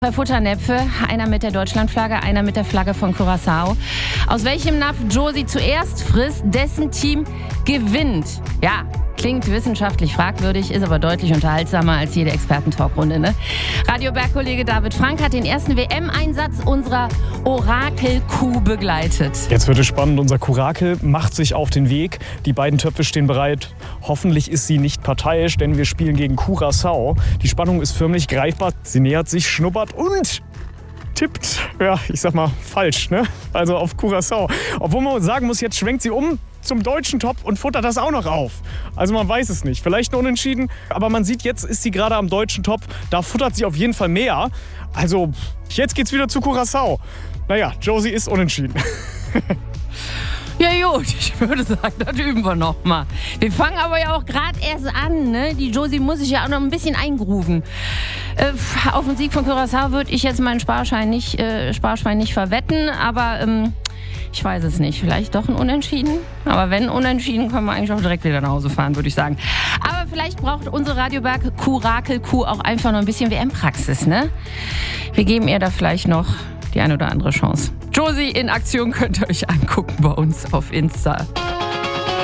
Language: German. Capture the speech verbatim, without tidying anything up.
Zwei Futternäpfe, einer mit der Deutschlandflagge, einer mit der Flagge von Curaçao. Aus welchem Napf Josie zuerst frisst, dessen Team gewinnt. Ja, klingt wissenschaftlich fragwürdig, ist aber deutlich unterhaltsamer als jede Experten-Talkrunde, ne? Radio-Bergkollege David Frank hat den ersten W M-Einsatz unserer Orakel-Kuh begleitet. Jetzt wird es spannend. Unser Kurakel macht sich auf den Weg. Die beiden Töpfe stehen bereit. Hoffentlich ist sie nicht parteiisch, denn wir spielen gegen Curaçao. Die Spannung ist förmlich greifbar. Sie nähert sich, schnuppert und tippt, ja, ich sag mal, falsch, ne? Also auf Curaçao. Obwohl man sagen muss, jetzt schwenkt sie um zum deutschen Topf und futtert das auch noch auf. Also man weiß es nicht. Vielleicht ein Unentschieden, aber man sieht, jetzt ist sie gerade am deutschen Topf. Da futtert sie auf jeden Fall mehr. Also jetzt geht's wieder zu Curaçao. Naja, Josie ist unentschieden. Ja gut, ich würde sagen, das üben wir noch mal. Wir fangen aber ja auch gerade erst an, ne? Die Josie muss sich ja auch noch ein bisschen eingrooven. Äh, auf den Sieg von Curaçao würde ich jetzt meinen Sparschein nicht, äh, Sparschwein nicht verwetten, aber ähm, ich weiß es nicht. Vielleicht doch ein Unentschieden? Aber wenn Unentschieden, können wir eigentlich auch direkt wieder nach Hause fahren, würde ich sagen. Aber vielleicht braucht unsere Radioberg-Kurakel-Kuh auch einfach noch ein bisschen W M-Praxis, ne? Wir geben ihr da vielleicht noch die eine oder andere Chance. Josie in Aktion könnt ihr euch angucken bei uns auf Insta.